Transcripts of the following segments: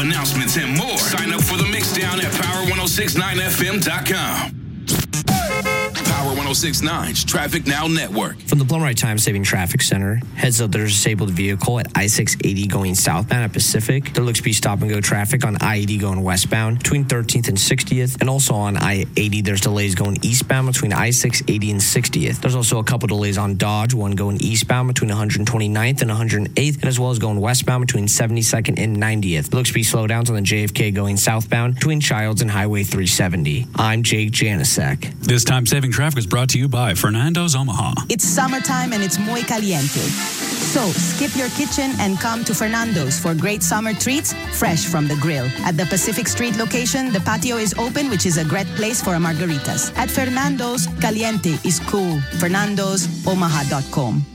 Announcements and more. Sign up for the Mixdown at Power1069FM.com. Power 1069's Traffic Now Network. From the Blumright Time Saving Traffic Center, heads up there's a disabled vehicle at I-680 going southbound at Pacific. There looks to be stop-and-go traffic on I-80 going westbound between 13th and 60th. And also on I-80, there's delays going eastbound between I-680 and 60th. There's also a couple delays on Dodge, one going eastbound between 129th and 108th, and as well as going westbound between 72nd and 90th. There looks to be slowdowns on the JFK going southbound between Childs and Highway 370. I'm Jake Janasek. This time saving traffic is brought to you by Fernando's Omaha. It's summertime and it's muy caliente. So skip your kitchen and come to Fernando's for great summer treats fresh from the grill. At the Pacific Street location, the patio is open, which is a great place for margaritas. At Fernando's, caliente is cool. FernandosOmaha.com.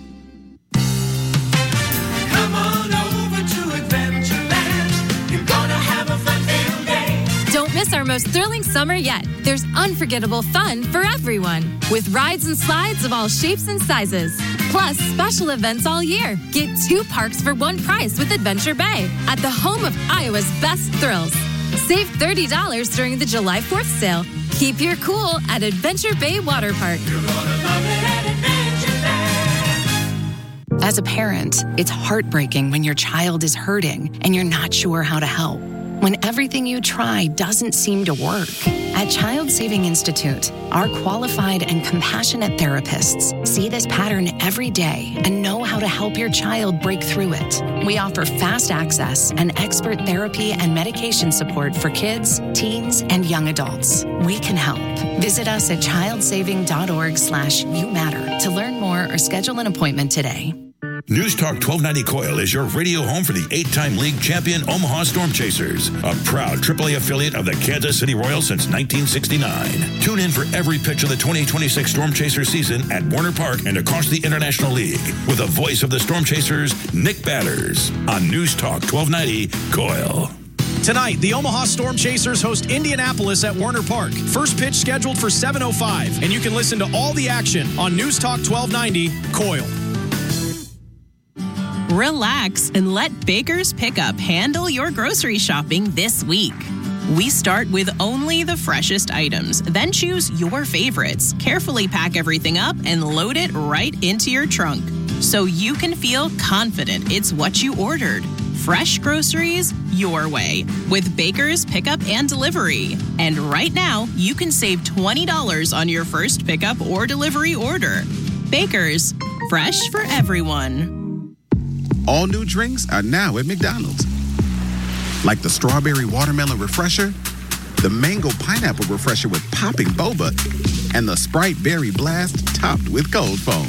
Come on over to Adventureland. You're gonna have a fun-filled day. Don't miss our most thrilling summer yet. There's unforgettable fun for everyone, with rides and slides of all shapes and sizes. Plus, special events all year. Get 2 parks for 1 price with Adventure Bay at the home of Iowa's best thrills. Save $30 during the July 4th sale. Keep your cool at Adventure Bay Water Park. You're gonna love it at Adventureland. As a parent, it's heartbreaking when your child is hurting and you're not sure how to help. When everything you try doesn't seem to work. At Child Saving Institute, our qualified and compassionate therapists see this pattern every day and know how to help your child break through it. We offer fast access and expert therapy and medication support for kids, teens, and young adults. We can help. Visit us at childsaving.org/YouMatter to learn more or schedule an appointment today. News Talk 1290 Coil is your radio home for the 8-time league champion Omaha Storm Chasers, a proud AAA affiliate of the Kansas City Royals since 1969. Tune in for every pitch of the 2026 Storm Chasers season at Warner Park and across the International League with the voice of the Storm Chasers, Nick Batters, on News Talk 1290 Coil. Tonight, the Omaha Storm Chasers host Indianapolis at Warner Park. First pitch scheduled for 7:05, and you can listen to all the action on News Talk 1290 Coil. Relax and let Baker's Pickup handle your grocery shopping this week. We start with only the freshest items, then choose your favorites, carefully pack everything up, and load it right into your trunk so you can feel confident it's what you ordered. Fresh groceries your way with Baker's Pickup and Delivery. And right now, you can save $20 on your first pickup or delivery order. Baker's, fresh for everyone. All new drinks are now at McDonald's. Like the strawberry watermelon refresher, the mango pineapple refresher with popping boba, and the Sprite berry blast topped with cold foam.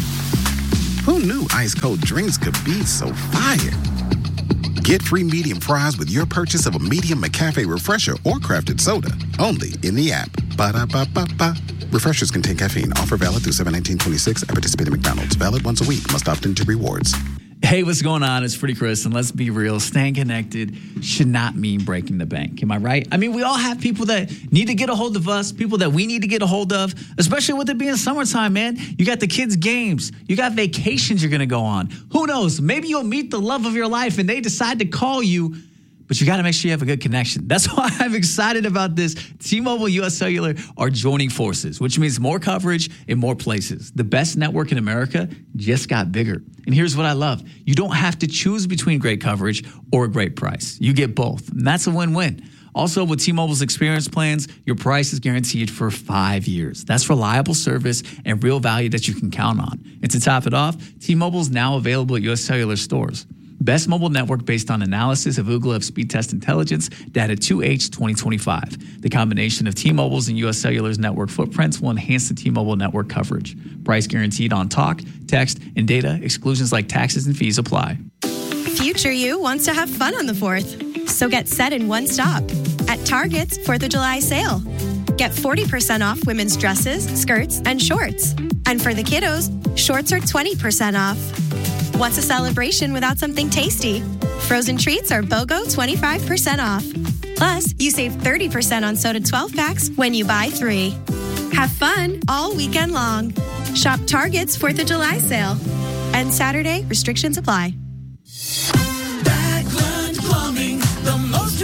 Who knew ice cold drinks could be so fire? Get free medium fries with your purchase of a medium McCafe refresher or crafted soda, only in the app. Ba-da-ba-ba-ba. Refreshers contain caffeine. Offer valid through 7/19/26 at participating McDonald's. Valid once a week. Must opt into rewards. Hey, what's going on? It's Freddie Chris, and let's be real. Staying connected should not mean breaking the bank. Am I right? I mean, we all have people that need to get a hold of us, people that we need to get a hold of, especially with it being summertime, man. You got the kids' games. You got vacations you're going to go on. Who knows? Maybe you'll meet the love of your life, and they decide to call you, but you got to make sure you have a good connection. That's why I'm excited about this. T-Mobile US Cellular are joining forces, which means more coverage in more places. The best network in America just got bigger. And here's what I love. You don't have to choose between great coverage or a great price. You get both, and that's a win-win. Also, with T-Mobile's experience plans, your price is guaranteed for 5 years. That's reliable service and real value that you can count on. And to top it off, T-Mobile is now available at US Cellular stores. Best mobile network based on analysis of Ookla Speed Test Intelligence data 2H 2025. The combination of T-Mobile's and US Cellular's network footprints will enhance the T-Mobile network coverage. Price guaranteed on talk, text, and data. Exclusions like taxes and fees apply. Future you wants to have fun on the 4th. So get set in one stop at Target's 4th of July sale. Get 40% off women's dresses, skirts, and shorts. And for the kiddos, shorts are 20% off. What's a celebration without something tasty? Frozen treats are BOGO 25% off. Plus, you save 30% on soda 12 packs when you buy 3. Have fun all weekend long. Shop Target's 4th of July sale. And Saturday, restrictions apply. Backlund Plumbing, the most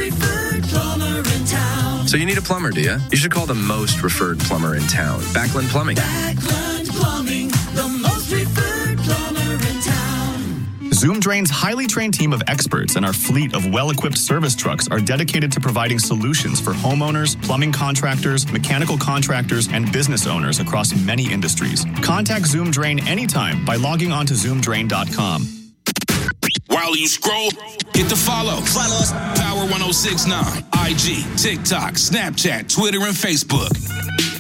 So you need a plumber, do you? You should call the most referred plumber in town, Backlund Plumbing. Backlund Plumbing, the most referred plumber in town. Zoom Drain's highly trained team of experts and our fleet of well-equipped service trucks are dedicated to providing solutions for homeowners, plumbing contractors, mechanical contractors, and business owners across many industries. Contact Zoom Drain anytime by logging on to zoomdrain.com. While you scroll, hit the follow. Follow us. Power 106.9, IG, TikTok, Snapchat, Twitter, and Facebook.